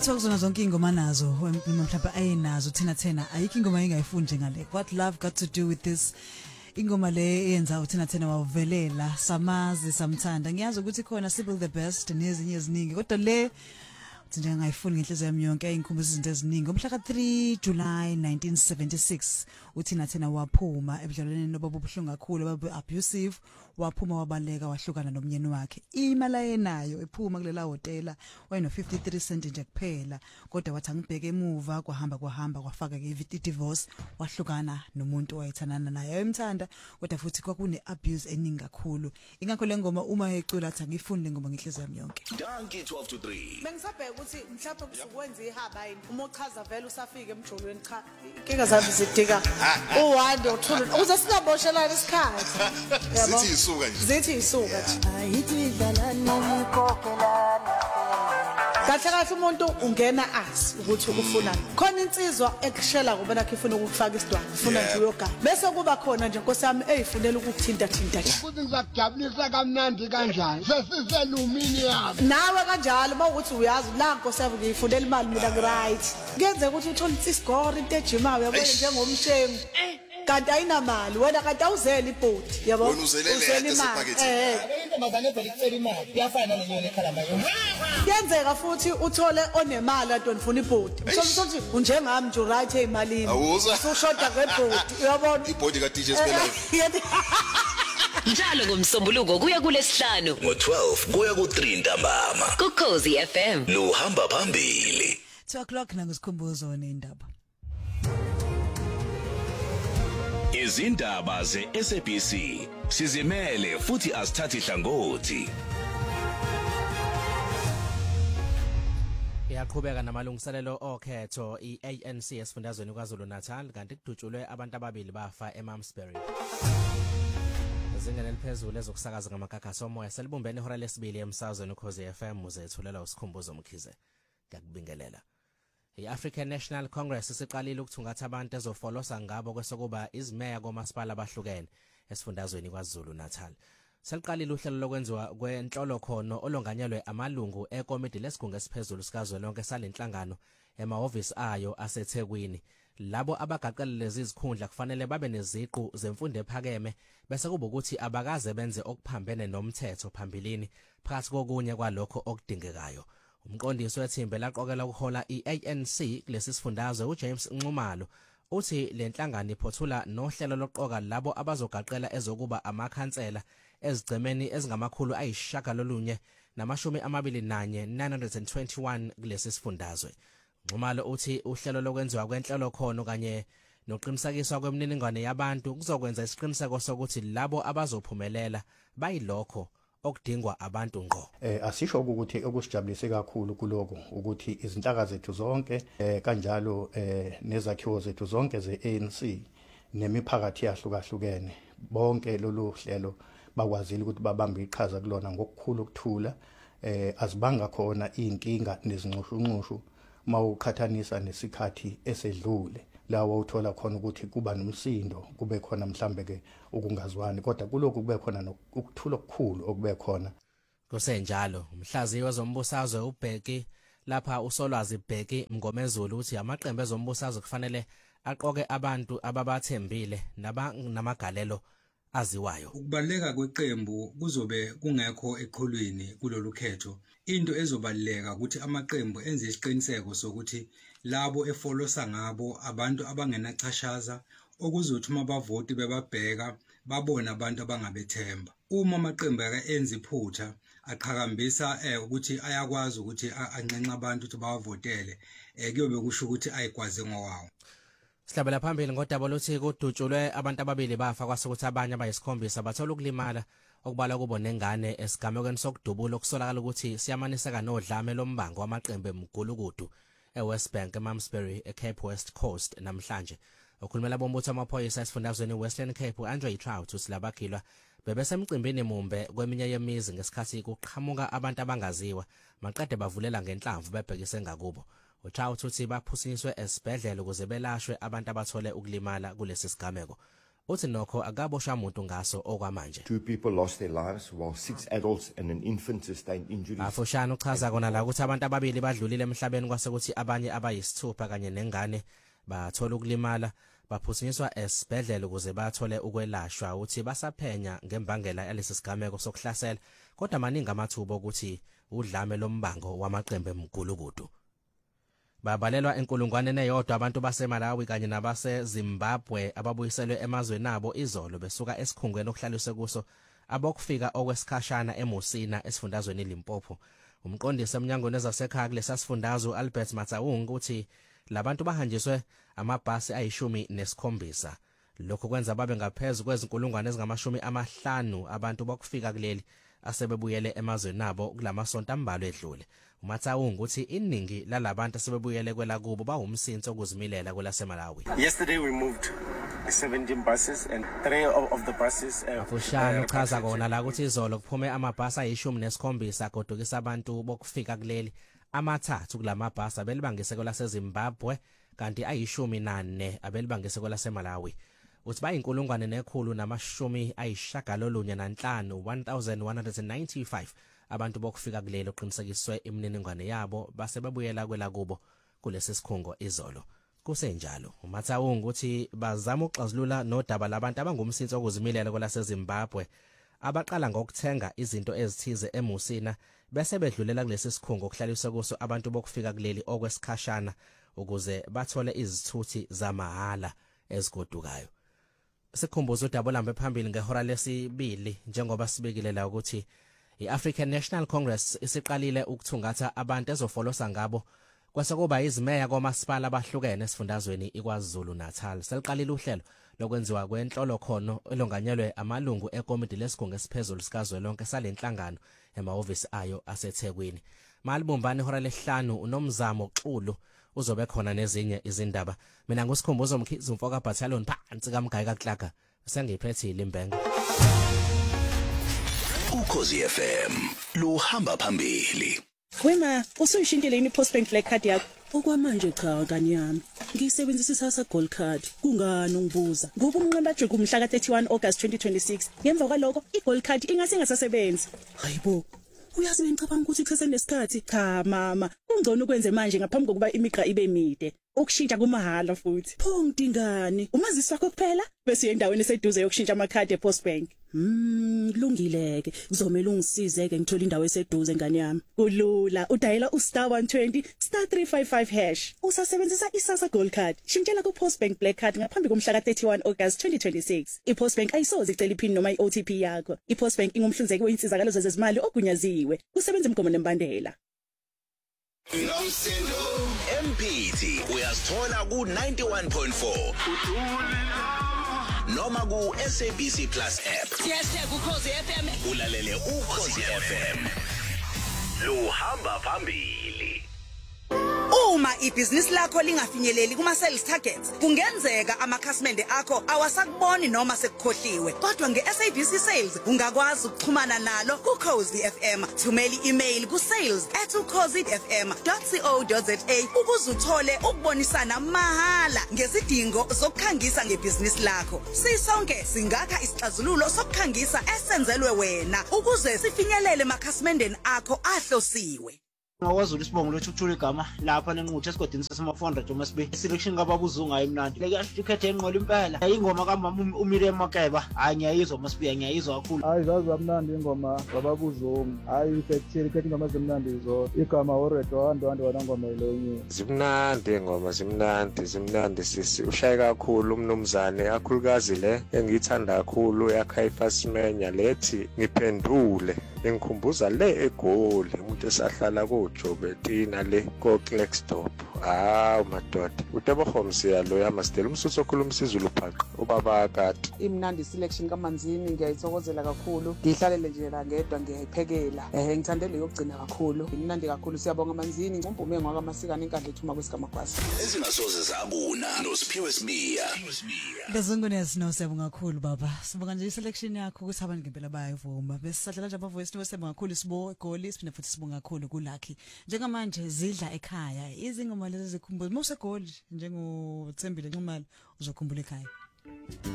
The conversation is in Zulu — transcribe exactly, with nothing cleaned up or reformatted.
kuthiwa kuzona zonke ingoma nazo mhlawumbe ayinazo thina thina ayikho ingoma engayifuni njengale. What love got to do with this? Ingoma le yenza uthina thina wavelela samazi samthanda. Ngiyazi ukuthi khona Sibyl the Best nezinye eziningi kodwa le nje ngayifuni ngenhliziyo yami yonke ayingikhumbuza izinto eziningi. Ngomhla ka three July nineteen seventy-six uthina thina waphuma ebudlalweni nobaba obuhlungu kakhulu baba abusive, waphuma wabaleka wahlukana nomnyeni wakhe. Imali ayenayo ephuma kulela hotela wayeno fifty-three cent nje kuphela kodwa wathi angibheke emuva kwahamba kwahamba kwafaka ke divorce wahlukana nomuntu owayethanana naye emthanda kodwa futhi kwakune abuse eningi kakhulu. Ingakho le ngoma uma ecula athi angifuni le ngoma ngenhliziyo yami yonke. Donkey twelve to three. Bengisabheka ukuthi mhlawumbe kusukwenza ihaba yini uma uchaza vele usafika emjolweni cha inkinga zabe zidika uwande uthula uze singaboshelana isikhathi yabo zithi isuka nje zithi isuka nje ayithi idlala nomikhokelana kahle kahle umuntu ungena azi ukuthi ukufuna khona insizwa ekushela kuba nakho ifuna ukufaka isidwala ufuna nje uyogana bese kuba khona nje Nkosi yami eyifunela ukuthinta thinta nje ukuthi ngizakujabulisa kamnandi kanjani sesiselumini yami nawe kanjalo mawukuthi uyazi la Nkosi yami ngiyifundela imali mina ngiright kuyenze ukuthi uthole iscore into ejimayo yabo njengomshengu kanti ayinamali wena kanti awuzeli ibhodi yabo uzeli imali eh into mazane vele icela imali iyafana nenyoni ekhala mayo kuyenzeka futhi uthole onemali athi ufuna ibhodi uthola ukuthi unjengami nje right ezimalini ushoda ngebhodi uyabona ibhodi ka D J Spellive njalo ngomsombuluko kuya kulesihlanu ngo twelve kuya ku three ntambama ku Cozi F M lo hamba phambili two o'clock nangusikhumbuzo neindaba. Izindaba ze S A B C sizimele futhi asithathi hlangothi. Iyaqhubeka namalungiselelo okhetho i-A N C esifundazweni kwaZulu Natal kanti kudutshulwe abantu ababili bafa eMamsbury. Izingane eliphezulu ezokusakaza ngamagagasi omoya selibumbene ihora lesibili emsazweni Khosi F M uzethulela usikhumbuzo Mkhize. Ngiyakubingelela. I-African National Congress isiqalile ukuthungatha abantu ezofolosa ngabo kwesokuba izimeya komasipala abahlukene esifundazweni kwaZulu Natal. Seliqalile uhlelo lokwenziwa kwenhlolo khono olonganyelwe amalungu ekomiti lesigungu esiphezulu sikazwelonke salenhlangano emahhovisi ayo aseThekwini. Labo abagaqela lezi izikhundla kufanele babe neziqu zemfundo ephakeme bese kuba ukuthi abakaze benze okuphambene nomthetho phambilini phakathi kokunye kwalokho okudingekayo. Umqondisi wethimba laqokela ukuhola i-A N C kulesi sifundazwe uJames Nxumalo uthi le nhlangano iphothula nohlelo loqoka labo abazogaqela ezokuba amakhansela ezigcemeni ezingamakhulu ayishagalolunye namashumi amabili nanye nine hundred twenty-one kulesi sifundazwe. Nxumalo uthi uhlelo lokwenziwa kwenhlelo khono kanye noqinisekiswa kwemininingwane yabantu kuzokwenza isiqiniseko sokuthi labo abazophumelela bayilokho okudingwa abantu ngqo. Eh asisho ukuthi okusijabulise kakhulu kuloko ukuthi izinhlaka zethu zonke eh kanjalo eh nezakhiwo zethu zonke ze-A N C nemiphakathi yahlukahlukene bonke lolu hlelo bakwazile ukuthi babambe iqhaza kulona ngokukhulu ukuthula eh azibanga khona inkinga nezinxushunxushu mawuqhathanisa nesikhathi esedlule lawo uthola khona ukuthi kuba nomsindo kube khona mhlambe ke ukungazwani kodwa kuloko kube khona ukuthula okukhulu okube khona. Kusenjalo umhlaziyi wezombusazwe uBheki lapha uSolwazi Bheki Mngomezulu uthi amaqembu ezombusazwe kufanele aqoke abantu ababathembile nabangamagalelo aziwayo. Ukubaleka kweqembu kuzobe kungekho eqholweni kulolu khetho. Into ezobaleka ukuthi amaqembu enze isiqiniseko sokuthi labo efolosa ngabo abantu abangenachashaza okuzothi uma bavoti bebabheka babona abantu abangabethemba. Uma amaqembu enze iphutha aqhakambisa eh ukuthi ayakwazi ukuthi ancenca abantu ukuthi bawavotele eh kuyobe kusho ukuthi ayikwaze ngowawo. Sihlabela phambili ngodaba lothi kudutshulwe abantu ababili bafa kwasukuthi abanye abayisikhombisa bathola ukulimala okubala kubo nengane esigamekweni sokudubula okusolakala ukuthi siyamaniseka nodlame lombango wamaqembu emgulukudu eWestbank eMamsbury eCape West Coast namhlanje. Okhulumela bombutho amaphoyisa esifundazweni Western Cape uAndre Trout usilabagilwa bebesemcimbini mumbe kweminye yemizi ngesikhathi kuqhamuka abantu abangaziwa maqede bavulela ngenhlamvu bebhekise ngakubo. uTrout uthi baphusiniswe esibhedlela ukuze belashwe abantu abathole ukulimala kulesi sigameko. uthi nokho akaboshwa umuntu ngaso okwamanje. Two people lost their lives while six adults and an infant sustained injuries. Afushana uchaza kona la ukuthi abantu ababili badlulile emhlabeni kwase kuthi abanye abayisithupha kanye nengane bathola ukulimala baphuthunyiswa esibhedlela ukuze bathole ukwelashwa uthi basaphenya ngembangela yalesi sigameko sokuhlasela kodwa maningi amathuba ukuthi udlame lombango wamaqembu emgulukudu. Babalelwa enkulungwane neyodwa abantu baseMalawi kanye nabase Zimbabwe ababuyiselwe emazweni abo izolo besuka esikhungweni okuhlaliswe kuso abokufika okwesikhashana eMusina esifundazweni Limpopo. Umqondisi emnyangweni ezasekhaya kulesa sifundazwe Albert Matsaung uthi labantu bahanjiswe amabhasi ayishumi nesikhombisa. Lokho kwenza babe ngaphezulu kwezinkulungwane ezingamashumi amahlanu abantu bokufika kuleli asebebuyele emazweni abo kulamasonto ambalwa edlule. Matsaung uthi iningi lalabantu asebebuyele kwela kubo bawumsinso okuzimilela kwelaseMalawi. Yesterday we moved seventeen buses and three of, of the buses uh, Afushana uchaza kona la ukuthi izolo kuphume amabhasi ayishumi nesikhombisa kodukisa abantu bokufika kuleli amathathu kulamabhasi abelibangise kwelaseZimbabwe kanti ayishumi nane abelibangise kwelaseMalawi. Uthi bayinkulungwane nekhulu namashumi ayishagalolunye nanhlanu one thousand one hundred ninety-five abantu bokufika kulelo oqinisekiswe imininingwane yabo base babuyela kwela kubo kulesi sikhungo izolo. Kusenjalo uMatsaung uthi bazama ukuxazulula nodaba labantu abangumsinso okuzimilela kwelaseZimbabwe abaqala ngokuthenga izinto ezithize eMusina bese bedlulela kulesi sikhungo okuhlaliswe kuso abantu bokufika kuleli okwesikhashana ukuze bathole izithuthi zamahala ezigodukayo. Sikhumbuzo udaba lambe phambili ngehora lesibili njengoba sibekile la ukuthi iAfrican National Congress isiqalile ukuthungatha abantu ezofolosa ngabo kwase kuba izimeya kwamasipala abahlukene esifundazweni iKwaZulu Natal. Seliqalile uhlelo lokwenziwa kwenhlolo khono elonganyelwe amalungu ekomiti lesigungu esiphezulu sikazwelonke salenhlangano emahhovisi ayo aseThekwini. Malibumbani ihora lesihlanu unomzamo Xulu uzobe khona nezinye izindaba. Mina ngusikhumbuzo Mkhize Mfoka Battalion phansi kaMgayika Klaka sengiphethe ilimbengo. Ukhozi F M luhamba phambili. Wema usuyishintile ini postbank black card yakho? Okwamanje cha kani yami. Ngisebenzisa isasa gold card. Kungani ungibuza? Ngoba umnqamba jwe kumhla ka thirty-one August twenty twenty-six. Ngemva kwalokho igold card ingase ngasasebenzi. Hayibo. Uyazi ngicabanga ukuthi kusese nesikhathi cha mama. Kungcono ukwenze manje ngaphambi kokuba imiqa ibe mide. Ukushintsha kumahala futhi. Pho ngidingani? Umazisi wakho kuphela bese endaweni eseduze yokushintsha amakhadi ePostbank. Hmm, kulungileke. Kuzomela ungisizeke ngithola indawo eseduze ngani yami. Kulula, udayela ustar one twenty star three five five hash. Usasebenzisa isasa gold card. Shintshela kuPostbank black card ngaphambi komhla ka thirty-one August twenty twenty-six. iPostbank ayisoze icela iphini noma iO T P yakho. iPostbank ingumhlinzeki weinsizakalo zezimali ogunyaziwe. Kusebenza imgomo nembandela. M P T uyasithola ku ninety-one point four noma ku S A B C Plus app. Hashtag Ukhozi F M. Ulalele Ukhozi F M. Luhamba phambili. Uma ibhizinisi lakho lingafinyeleli kuma sales targets kungenzeka amakhasimende akho awasakuboni noma sekukhohliwe kodwa ngeS A B C Sales ungakwazi ukuxhumana nalo kuKhozi F M. Thumela i-email ku sales at ukhozi f m dot co dot za ukuze uthole ukubonisana mahala ngezidingo zokukhangisa ngebhizinisi lakho. Sisonke singakha isixazululo sokukhangisa esenzelwe wena ukuze sifinyelele emakhasimendeni akho ahlosiwe. Ngawazula isibongo lethuthula igama lapha nenquthu esigodini sasema four hundred uMasibe selection kababuzunga ayimnandi le ikhethe enqola impela ingoma kaMama uMiriam Makeba hayi ngiyayizwa uMasibe ngiyayizwa kakhulu hayi zazi amnandi ingoma kababuzunga hayi ikhethe ikhethe ingoma ezimnandi izo igama already wanda wanda wana ngoma lenye zimnandi ingoma zimnandi zimnandi sisi ushaye kakhulu umnumzane akhulukazi le engiyithanda kakhulu yakhayifa Simenya lethi ngiphendule engikhumbuza le egoli umuntu esahlala kuJobetina le ko Kleckstop ah madoda utebahomsiya lo yamasitela umsuthu okhuluma isizulu phaqo ubaba kati imnandi selection kaManzini ngiyayithokozela kakhulu ngihlalele nje la ngedwa ngiyayiphekela eh ngithandele yokugcina kakhulu imnandi kakhulu siyabonga Manzini ngumbume ngwakaMasikane enkandla ethuma kwesigamagwasi ezingasoze zabuna noSiphiwe Smiya Bezongones no sebonga kakhulu baba sibonga nje iselection yakho ukuthi abantu ngempela bayivuma bese sadlala nje abavoice no sebonga kakhulu sibo goal siphinde futhi sibonga kakhulu kuLucky njengamanje zidla ekhaya izingoma lezi zikhumbuzo mose goal njengoThembile Nxumalo uzokhumbula ekhaya.